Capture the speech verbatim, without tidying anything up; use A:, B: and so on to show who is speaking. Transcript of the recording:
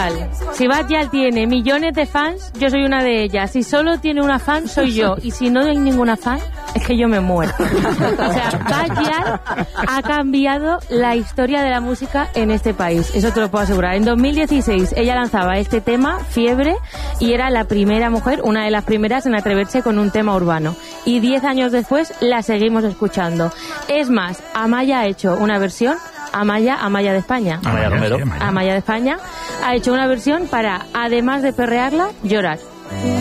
A: Yal. Si Bad Yal tiene millones de fans, yo soy una de ellas. Si solo tiene una fan, soy yo. Y si no hay ninguna fan, es que yo me muero. O sea, Bad Yal ha cambiado la historia de la música en este país. Eso te lo puedo asegurar. En dos mil dieciséis ella lanzaba este tema, Fiebre, y era la primera mujer, una de las primeras en atreverse con un tema urbano. Y diez años después la seguimos escuchando. Es más, Amaya ha hecho una versión, Amaya, Amaya de España.
B: Amaya Romero.
A: Amaya de España ha hecho una versión para, además de perrearla, llorar.